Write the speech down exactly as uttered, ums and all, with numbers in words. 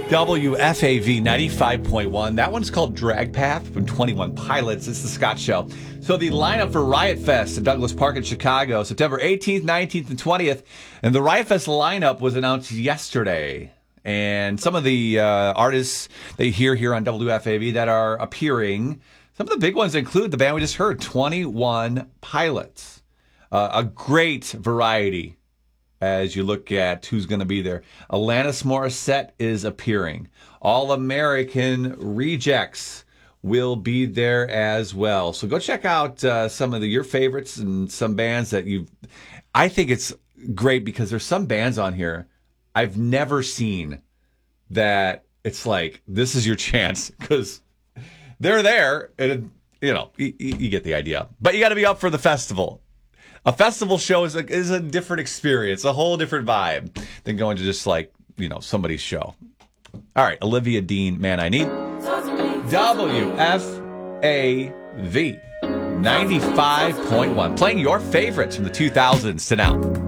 W F A V ninety-five point one. That one's called Drag Path from twenty-one Pilots. It's the Scott Show. So the lineup for Riot Fest at Douglas Park in Chicago, September eighteenth, nineteenth, and twentieth. And the Riot Fest lineup was announced yesterday. And some of the uh, artists they hear here on W F A V that are appearing, some of the big ones include the band we just heard, twenty-one Pilots. Uh, a great variety as you look at who's going to be there. Alanis Morissette is appearing. All American Rejects will be there as well. So go check out uh, some of the, your favorites and some bands that you've... I think it's great because there's some bands on here I've never seen that it's like, this is your chance because they're there and, you know, you, you get the idea. But you got to be up for the festival. A festival show is a, is a different experience, a whole different vibe than going to just like, you know, somebody's show. All right, Olivia Dean, Man I Need. W F A V ninety-five point one. Playing your favorites from the two thousands to now.